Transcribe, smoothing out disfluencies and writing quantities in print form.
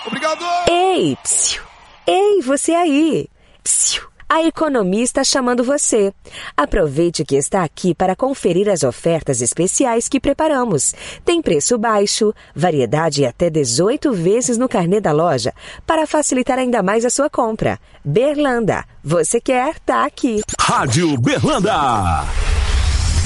Obrigado! Ei, psiu. Ei, você aí! Psiu. A Economia está chamando você. Aproveite que está aqui para conferir as ofertas especiais que preparamos. Tem preço baixo, variedade e até 18 vezes no carnê da loja, para facilitar ainda mais a sua compra. Berlanda, você quer, tá aqui. Rádio Berlanda.